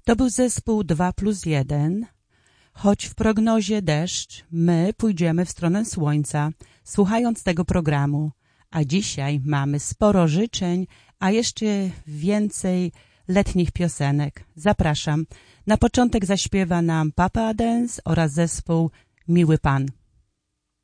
To był zespół 2+1. Choć w prognozie deszcz, my pójdziemy w stronę słońca, słuchając tego programu. A dzisiaj mamy sporo życzeń, a jeszcze więcej letnich piosenek. Zapraszam. Na początek zaśpiewa nam Papa Dance oraz zespół Miły Pan.